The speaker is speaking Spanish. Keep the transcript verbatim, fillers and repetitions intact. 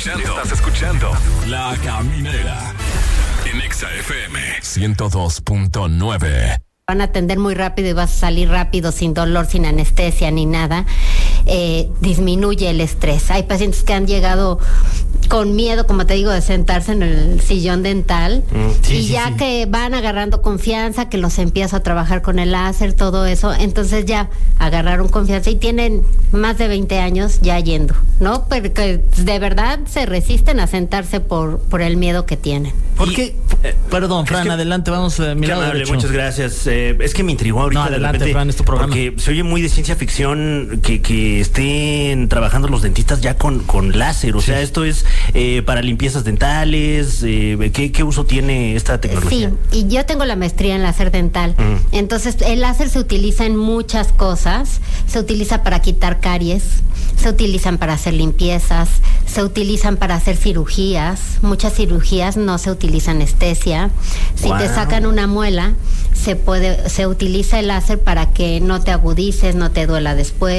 escuchando, estás escuchando La Caminera en Exa F M ciento dos punto nueve. Van a atender muy rápido y vas a salir rápido, sin dolor, sin anestesia ni nada. Eh, disminuye el estrés. Hay pacientes que han llegado con miedo, como te digo, de sentarse en el sillón dental, mm, sí, y sí, ya sí. que van agarrando confianza, que los empiezo a trabajar con el láser, todo eso, entonces ya agarraron confianza y tienen más de veinte años ya yendo, ¿no? Pero que de verdad se resisten a sentarse por, por el miedo que tienen. ¿Por qué? Eh, Perdón, Fran, es que, adelante, vamos a mirar. Amable, muchas gracias. Eh, es que me intrigó ahorita. No, adelante, de repente, Fran, es tu programa. Porque se oye muy de ciencia ficción que, que estén trabajando los dentistas ya con, con láser. O sí. sea, esto es eh, para limpiezas dentales. Eh, ¿qué, ¿Qué uso tiene esta tecnología? Sí, y yo tengo la maestría en láser dental. Mm. Entonces, el láser se utiliza en muchas cosas. Se utiliza para quitar caries, se utilizan para hacer limpiezas, se utilizan para hacer cirugías. Muchas cirugías no se utiliza anestesia. Si wow. te sacan una muela, se puede, se utiliza el láser para que no te agudices, no te duela después.